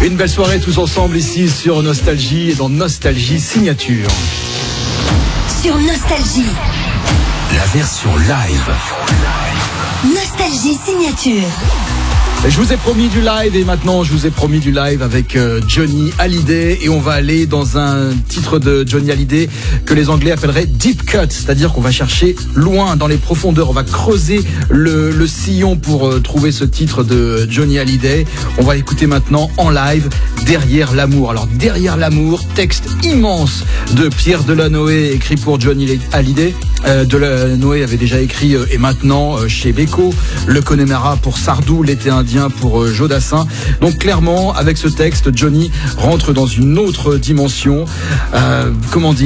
Une belle soirée tous ensemble ici sur Nostalgie et dans Nostalgie Signature. Sur Nostalgie. La version live. Nostalgie Signature. Je vous ai promis du live et maintenant je vous ai promis du live avec Johnny Hallyday et on va aller dans un titre de Johnny Hallyday que les Anglais appelleraient deep cut, c'est-à-dire qu'on va chercher loin dans les profondeurs, on va creuser le sillon pour trouver ce titre de Johnny Hallyday. On va écouter maintenant en live Derrière l'amour. Alors Derrière l'amour, texte immense de Pierre Delanoë écrit pour Johnny Hallyday. Delanoë avait déjà écrit et maintenant chez Beko, Le Connemara pour Sardou, L'été indien pour Jodassin. Donc clairement avec ce texte Johnny rentre dans une autre dimension. Comment dire,